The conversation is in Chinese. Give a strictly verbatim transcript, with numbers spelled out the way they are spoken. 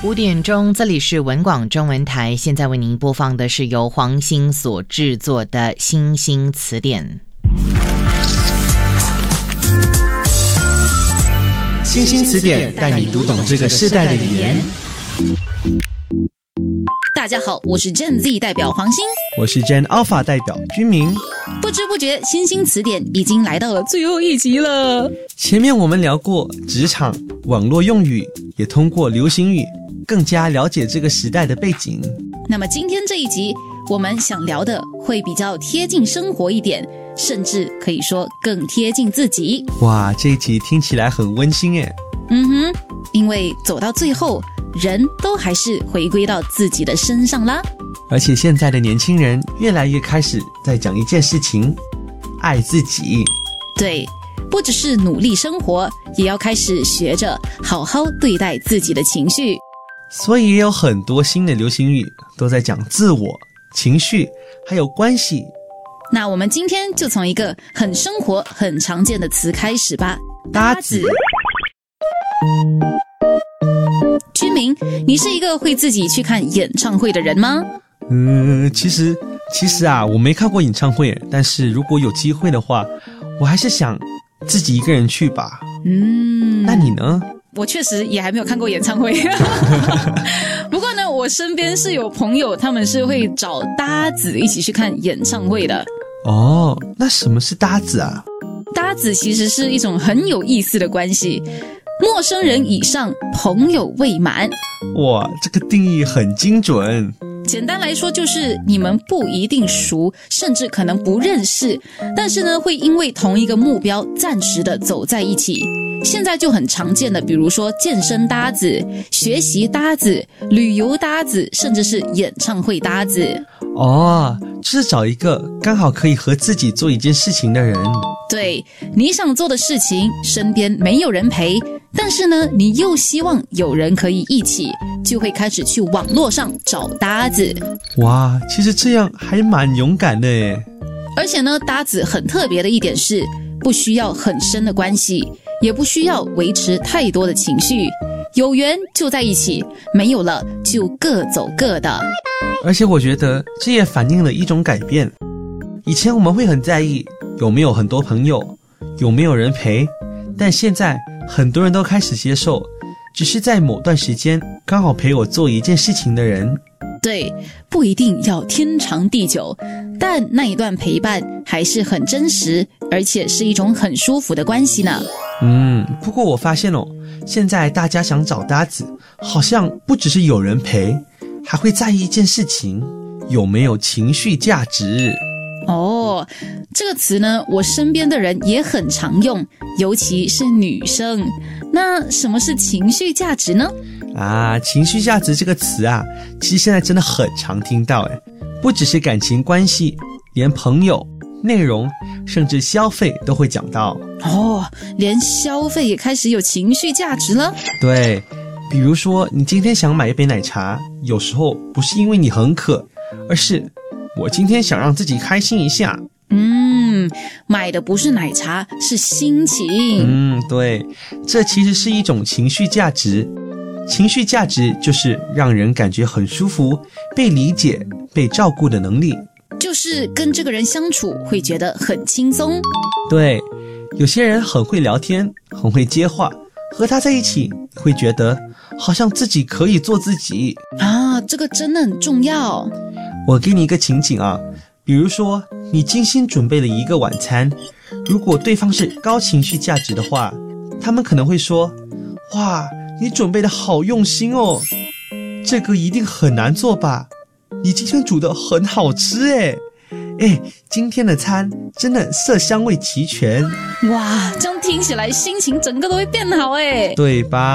五点钟，这里是文广中文台，现在为您播放的是由黄兴所制作的《星星词典》。 星星词典带你读懂这个世代的语言。 大家好，我是 Gen Z 代表黄兴， 我是 Gen Alpha 代表君明。 不知不觉，星星词典已经来到了最后一集了。 前面我们聊过职场、网络用语，也通过流行语更加了解这个时代的背景。 那么今天这一集，我们想聊的会比较贴近生活一点，甚至可以说更贴近自己。 哇，这一集听起来很温馨耶。 嗯哼，因为走到最后，人都还是回归到自己的身上啦。 而且现在的年轻人越来越开始在讲一件事情，爱自己。 对，不只是努力生活，也要开始学着好好对待自己的情绪。 所以也有很多新的流行语都在讲自我、情绪还有关系。 那我们今天就从一个很生活很常见的词开始吧。 搭子。 君明，你是一个会自己去看演唱会的人吗？ 嗯，其实其实啊，我没看过演唱会，但是如果有机会的话，我还是想自己一个人去吧。 嗯， 那你呢？ 我确实也还没有看过演唱会不过呢，我身边是有朋友，他们是会找搭子一起去看演唱会的。 哦，那什么是搭子啊？ 搭子其实是一种很有意思的关系，陌生人以上，朋友未满。 哇，这个定义很精准。 简单来说就是你们不一定熟，甚至可能不认识，但是呢会因为同一个目标暂时的走在一起。现在就很常见的，比如说健身搭子、学习搭子、旅游搭子，甚至是演唱会搭子。 哦，就是找一个刚好可以和自己做一件事情的人。 对，你想做的事情身边没有人陪，但是呢你又希望有人可以一起，就会开始去网络上找搭子。 哇，其实这样还蛮勇敢的耶。 而且呢，搭子很特别的一点是，不需要很深的关系，也不需要维持太多的情绪，有缘就在一起，没有了就各走各的。 而且我觉得这也反映了一种改变。以前我们会很在意有没有很多朋友，有没有人陪，但现在很多人都开始接受，只是在某段时间刚好陪我做一件事情的人。 对，不一定要天长地久，但那一段陪伴还是很真实，而且是一种很舒服的关系呢。 嗯，不过我发现哦，现在大家想找搭子，好像不只是有人陪，还会在意一件事情，有没有情绪价值。 哦，这个词呢，我身边的人也很常用，尤其是女生。那什么是情绪价值呢？ 啊，情绪价值这个词啊，其实现在真的很常听到诶，不只是感情关系，连朋友、内容，甚至消费都会讲到。 哦，连消费也开始有情绪价值了？ 对，比如说你今天想买一杯奶茶，有时候不是因为你很渴，而是我今天想让自己开心一下。 嗯，买的不是奶茶，是心情。 嗯，对，这其实是一种情绪价值。情绪价值就是让人感觉很舒服、被理解、被照顾的能力。 就是跟这个人相处会觉得很轻松。 对，有些人很会聊天，很会接话，和他在一起会觉得好像自己可以做自己啊，这个真的很重要。 我给你一个情景啊，比如说你精心准备了一个晚餐，如果对方是高情绪价值的话，他们可能会说，哇，你准备的好用心哦，这个一定很难做吧，你今天煮的很好吃诶。诶，今天的餐真的色香味齐全。 哇，这样听起来心情整个都会变好诶。 对吧？